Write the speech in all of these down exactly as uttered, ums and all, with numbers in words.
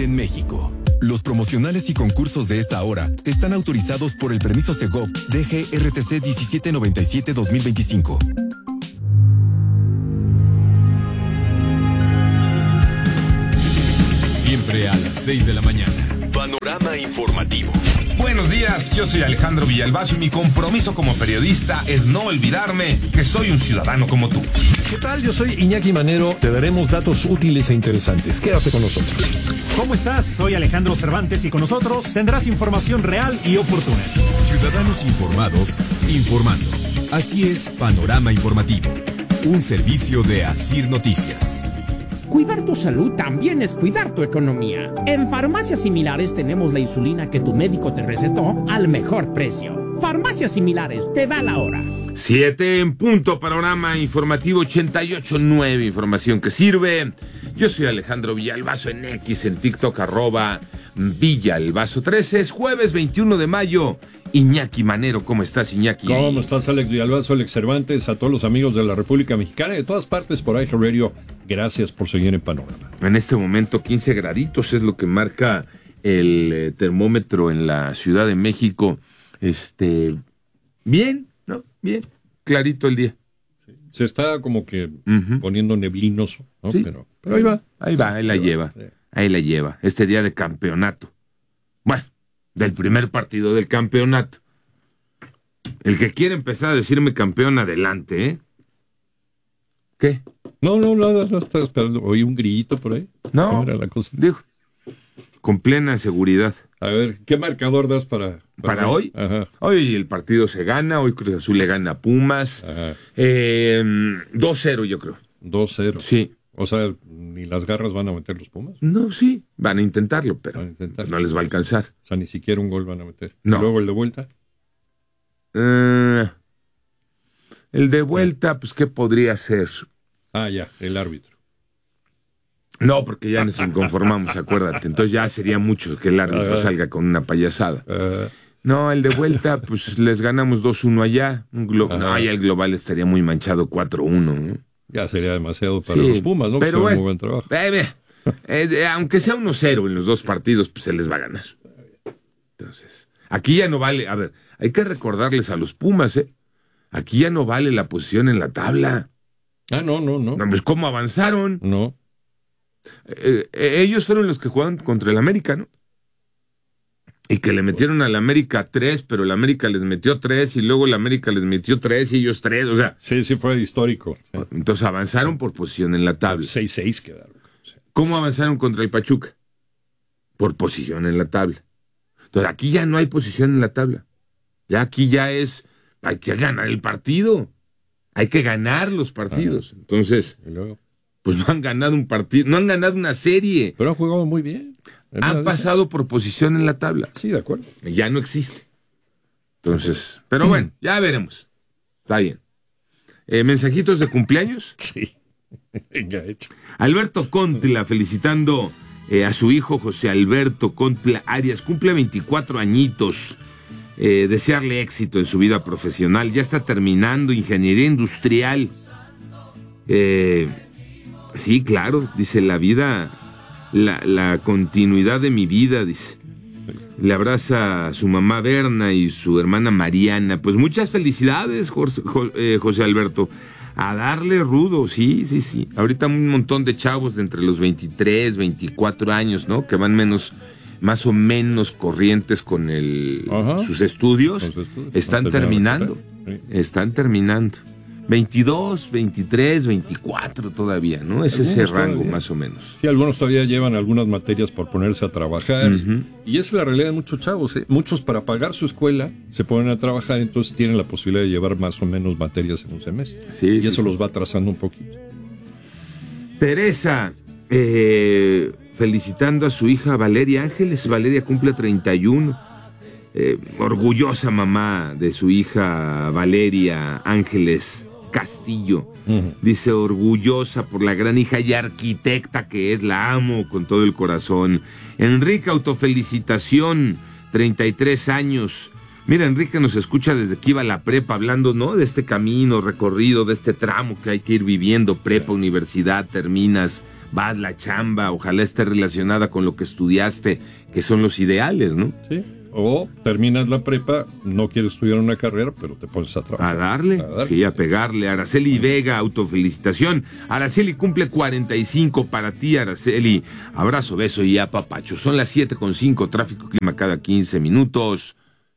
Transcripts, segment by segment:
en México. Los promocionales y concursos de esta hora están autorizados por el permiso Segov D G R T C diecisiete noventa y siete guión dos mil veinticinco. Siempre a las seis de la mañana. Panorama informativo. Buenos días, yo soy Alejandro Villalbazo y mi compromiso como periodista es no olvidarme que soy un ciudadano como tú. ¿Qué tal? Yo soy Iñaki Manero. Te daremos datos útiles e interesantes. Quédate con nosotros. ¿Cómo estás? Soy Alejandro Cervantes y con nosotros tendrás información real y oportuna. Ciudadanos informados, informando. Así es Panorama Informativo, un servicio de Asir Noticias. Cuidar tu salud también es cuidar tu economía. En Farmacias Similares tenemos la insulina que tu médico te recetó al mejor precio. Farmacias Similares, te da la hora. Siete en punto, Panorama Informativo ochenta y ocho punto nueve, información que sirve. Yo soy Alejandro Villalbazo en X, en TikTok, arroba Villalbazo trece. Es jueves veintiuno de mayo. Iñaki Manero, ¿cómo estás, Iñaki? ¿Cómo estás, Alex Villalbazo, Alex Cervantes? A todos los amigos de la República Mexicana y de todas partes por iHeartRadio, gracias por seguir en Panorama. En este momento quince graditos es lo que marca el eh, termómetro en la Ciudad de México. Este, bien, ¿no? Bien, clarito el día. Sí. Se está como que uh-huh. poniendo neblinoso, ¿no? Sí. Pero, pero ahí va. Ahí va, ahí la ahí lleva. Va. Ahí la lleva. Este día de campeonato. Bueno, del primer partido del campeonato. El que quiere empezar a decirme campeón, adelante, ¿eh? ¿Qué? No, no, nada, no estaba esperando. ¿Oí un grillito por ahí? No, ¿Cómo era la cosa? Digo, con plena seguridad. A ver, ¿qué marcador das para... ¿Para, ¿Para hoy? Ajá. Hoy el partido se gana, hoy Cruz Azul le gana a Pumas. Eh, dos cero yo creo. dos cero. Sí. O sea, ¿ni las garras van a meter los Pumas? No, sí, van a intentarlo, pero a intentar. no les va a alcanzar. O sea, ni siquiera un gol van a meter. No. ¿Y luego el de vuelta? Uh, el de vuelta, pues, ¿qué podría ser? Ah, ya, el árbitro. No, porque ya nos inconformamos, acuérdate. Entonces ya sería mucho que el árbitro uh, salga con una payasada. Uh, no, el de vuelta, pues les ganamos dos uno allá. Un glo- uh, no, ya el global estaría muy manchado cuatro uno, ¿no? Ya sería demasiado para sí, los Pumas, ¿no? Pero que bueno, muy buen trabajo. Eh, eh, eh, aunque sea uno cero en los dos partidos, pues se les va a ganar. Entonces, aquí ya no vale, a ver, hay que recordarles a los Pumas, ¿eh? Aquí ya no vale la posición en la tabla. Ah, no, no, no. No, pues ¿cómo avanzaron? No. Eh, eh, ellos fueron los que jugaron contra el América, ¿no? Y que le metieron al América tres, pero el América les metió tres, y luego el América les metió tres, y ellos tres, o sea... Sí, sí, fue histórico. Sí. Entonces avanzaron por posición en la tabla. seis seis quedaron. Sí. ¿Cómo avanzaron contra el Pachuca? Por posición en la tabla. Entonces aquí ya no hay posición en la tabla. Ya aquí ya es... Hay que ganar el partido. Hay que ganar los partidos. Ajá. Entonces... ¿Y luego? Pues no han ganado un partido, no han ganado una serie. Pero han jugado muy bien. Han pasado por posición en la tabla. Sí, de acuerdo. Ya no existe. Entonces, pero bueno, ya veremos. Está bien. Eh, ¿Mensajitos de cumpleaños? Sí. Venga, hecho. Alberto Contla felicitando eh, a su hijo José Alberto Contla Arias. Cumple veinticuatro añitos. Eh, desearle éxito en su vida profesional. Ya está terminando ingeniería industrial. Eh... Sí, claro, dice, la vida, la, la continuidad de mi vida, dice. Le abraza a su mamá Berna y su hermana Mariana. Pues muchas felicidades, José, eh, José Alberto. A darle rudo, sí, sí, sí. Ahorita un montón de chavos de entre los veintitrés, veinticuatro años, ¿no? Que van menos, más o menos corrientes con el, sus estudios. Sus estudios. Están no terminando, sí. Están terminando. veintidós, veintitrés, veinticuatro todavía, ¿no? Es ese rango todavía, más o menos. Sí, algunos todavía llevan algunas materias por ponerse a trabajar. Uh-huh. Y esa es la realidad de muchos chavos, ¿eh? Muchos para pagar su escuela se ponen a trabajar, entonces tienen la posibilidad de llevar más o menos materias en un semestre. Sí, y sí, eso sí. los va atrasando un poquito. Teresa, eh, felicitando a su hija Valeria Ángeles. Valeria cumple treinta y uno. Eh, orgullosa mamá de su hija Valeria Ángeles Castillo. Uh-huh. Dice, orgullosa por la gran hija y arquitecta que es, la amo con todo el corazón. Enrique, autofelicitación, treinta y tres años. Mira, Enrique nos escucha desde que iba a la prepa, hablando, ¿no? De este camino recorrido, de este tramo que hay que ir viviendo, prepa, universidad, terminas, vas, la chamba, ojalá esté relacionada con lo que estudiaste, que son los ideales, ¿no? Sí. O terminas la prepa, no quieres estudiar una carrera, pero te pones a trabajar. A darle, a darle. Sí, a pegarle. Araceli Vega, autofelicitación. Araceli cumple cuarenta y cinco para ti, Araceli. Abrazo, beso y apapacho. Son las siete con cinco, tráfico clima cada quince minutos.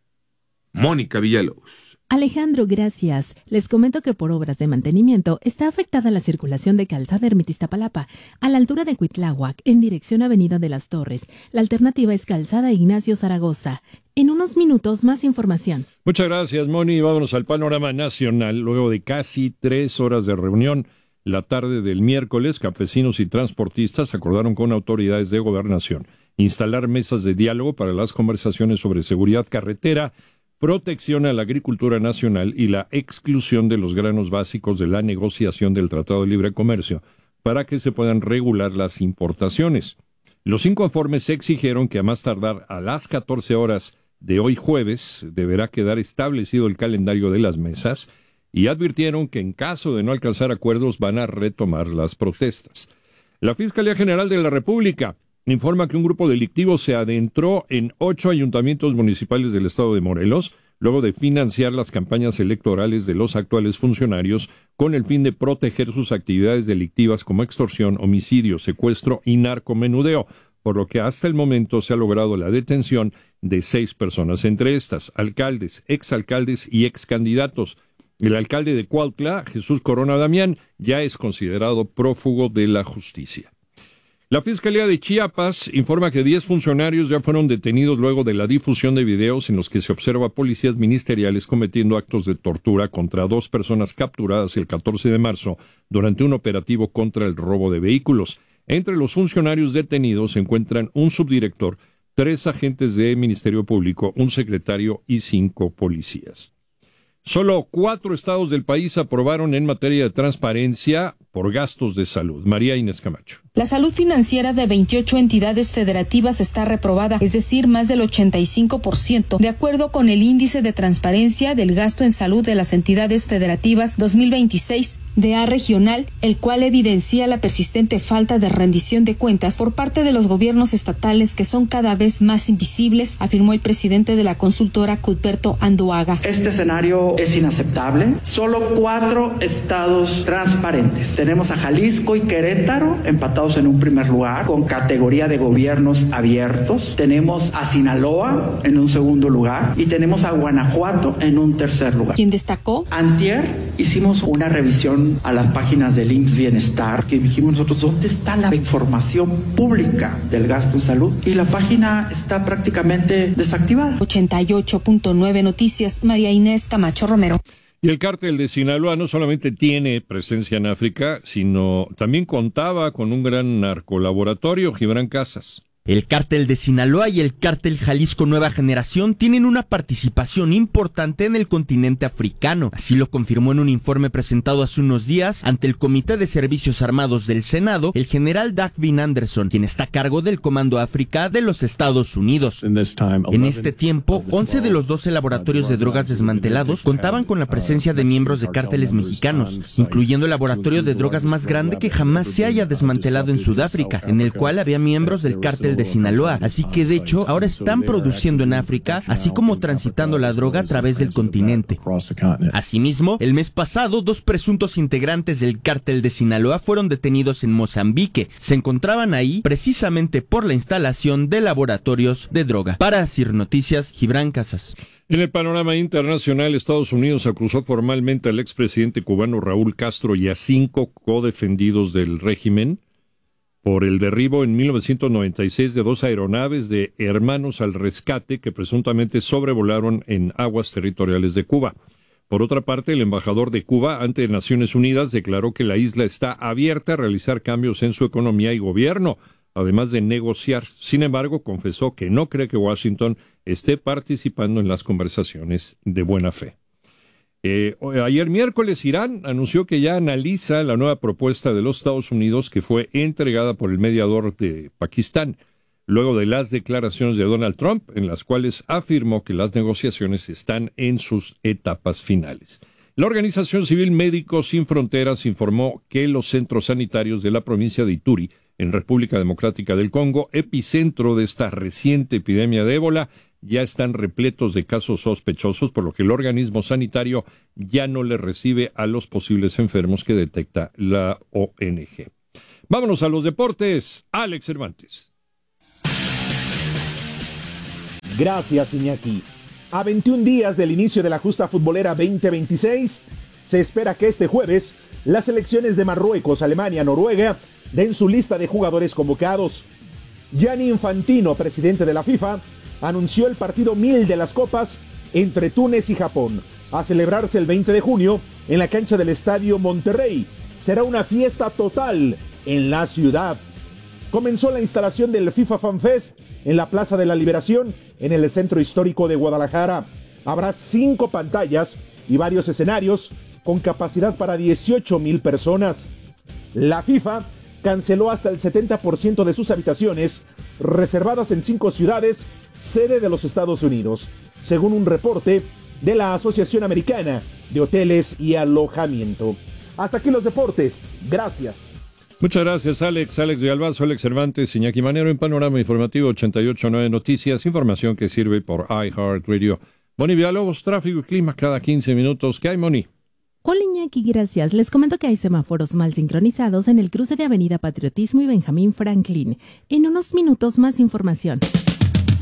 Mónica Villalobos. Alejandro, gracias. Les comento que por obras de mantenimiento está afectada la circulación de Calzada Ermita Iztapalapa, a la altura de Cuitláhuac, en dirección Avenida de las Torres. La alternativa es Calzada Ignacio Zaragoza. En unos minutos, más información. Muchas gracias, Moni. Vámonos al panorama nacional. Luego de casi tres horas de reunión, la tarde del miércoles, campesinos y transportistas acordaron con autoridades de gobernación instalar mesas de diálogo para las conversaciones sobre seguridad carretera, protección a la agricultura nacional y la exclusión de los granos básicos de la negociación del Tratado de Libre Comercio para que se puedan regular las importaciones. Los cinco informes exigieron que a más tardar a las catorce horas de hoy jueves deberá quedar establecido el calendario de las mesas y advirtieron que en caso de no alcanzar acuerdos van a retomar las protestas. La Fiscalía General de la República informa que un grupo delictivo se adentró en ocho ayuntamientos municipales del estado de Morelos, luego de financiar las campañas electorales de los actuales funcionarios con el fin de proteger sus actividades delictivas como extorsión, homicidio, secuestro y narcomenudeo, por lo que hasta el momento se ha logrado la detención de seis personas, entre estas alcaldes, exalcaldes y excandidatos. El alcalde de Cuautla, Jesús Corona Damián, ya es considerado prófugo de la justicia. La Fiscalía de Chiapas informa que diez funcionarios ya fueron detenidos luego de la difusión de videos en los que se observa a policías ministeriales cometiendo actos de tortura contra dos personas capturadas el catorce de marzo durante un operativo contra el robo de vehículos. Entre los funcionarios detenidos se encuentran un subdirector, tres agentes de Ministerio Público, un secretario y cinco policías. Solo cuatro estados del país aprobaron en materia de transparencia por gastos de salud. María Inés Camacho. La salud financiera de veintiocho entidades federativas está reprobada, es decir, más del ochenta y cinco por ciento, de acuerdo con el índice de transparencia del gasto en salud de las entidades federativas dos mil veintiséis de A regional, el cual evidencia la persistente falta de rendición de cuentas por parte de los gobiernos estatales que son cada vez más invisibles, afirmó el presidente de la consultora Cuthberto Anduaga. Este escenario es inaceptable. Solo cuatro estados transparentes. Tenemos a Jalisco y Querétaro empatados en un primer lugar con categoría de gobiernos abiertos. Tenemos a Sinaloa en un segundo lugar y tenemos a Guanajuato en un tercer lugar. ¿Quién destacó? Antier hicimos una revisión a las páginas del I M S S Bienestar, que dijimos nosotros, ¿dónde está la información pública del gasto en salud? Y la página está prácticamente desactivada. ochenta y ocho punto nueve Noticias, María Inés Camacho Romero. Y el cártel de Sinaloa no solamente tiene presencia en África, sino también contaba con un gran narcolaboratorio, Gibran Casas. El cártel de Sinaloa y el cártel Jalisco Nueva Generación tienen una participación importante en el continente africano. Así lo confirmó en un informe presentado hace unos días ante el Comité de Servicios Armados del Senado, el general Dagvin Anderson, quien está a cargo del Comando África de los Estados Unidos. En este tiempo, once de los doce laboratorios de drogas desmantelados contaban con la presencia de miembros de cárteles mexicanos, incluyendo el laboratorio de drogas más grande que jamás se haya desmantelado en Sudáfrica, en el cual había miembros del cártel de Sinaloa, así que de hecho ahora están produciendo en África, así como transitando la droga a través del continente. Asimismo, el mes pasado, dos presuntos integrantes del cártel de Sinaloa fueron detenidos en Mozambique. Se encontraban ahí precisamente por la instalación de laboratorios de droga. Para Asir Noticias, Gibran Casas. En el panorama internacional, Estados Unidos acusó formalmente al expresidente cubano Raúl Castro y a cinco codefendidos del régimen por el derribo en mil novecientos noventa y seis de dos aeronaves de Hermanos al Rescate que presuntamente sobrevolaron en aguas territoriales de Cuba. Por otra parte, el embajador de Cuba ante Naciones Unidas declaró que la isla está abierta a realizar cambios en su economía y gobierno, además de negociar. Sin embargo, confesó que no cree que Washington esté participando en las conversaciones de buena fe. Eh, ayer miércoles, Irán anunció que ya analiza la nueva propuesta de los Estados Unidos que fue entregada por el mediador de Pakistán, luego de las declaraciones de Donald Trump, en las cuales afirmó que las negociaciones están en sus etapas finales. La Organización Civil Médicos Sin Fronteras informó que los centros sanitarios de la provincia de Ituri en República Democrática del Congo, epicentro de esta reciente epidemia de ébola. Ya están repletos de casos sospechosos, por lo que el organismo sanitario ya no le recibe a los posibles enfermos que detecta la O N G. Vámonos a los deportes. Alex Cervantes. Gracias, Iñaki. A veintiún días del inicio de la justa futbolera veinte veintiséis, se espera que este jueves las selecciones de Marruecos, Alemania, Noruega den su lista de jugadores convocados. Gianni Infantino, presidente de la FIFA, anunció el partido mil de las copas entre Túnez y Japón, a celebrarse el veinte de junio en la cancha del Estadio Monterrey. Será una fiesta total en la ciudad. Comenzó la instalación del FIFA Fan Fest en la Plaza de la Liberación, en el centro histórico de Guadalajara. Habrá cinco pantallas y varios escenarios con capacidad para dieciocho mil personas. La FIFA canceló hasta el setenta por ciento de sus habitaciones, reservadas en cinco ciudades, sede de los Estados Unidos, según un reporte de la Asociación Americana de Hoteles y Alojamiento. Hasta aquí los deportes. Gracias. Muchas gracias, Alex. Alex de Albazo, Alex Cervantes, Iñaki Manero en Panorama Informativo ochenta y ocho punto nueve Noticias. Información que sirve por iHeartRadio. Moni Villalobos, tráfico y clima cada quince minutos. ¿Qué hay, Moni? Hola, Iñaki, gracias. Les comento que hay semáforos mal sincronizados en el cruce de Avenida Patriotismo y Benjamín Franklin. En unos minutos más información.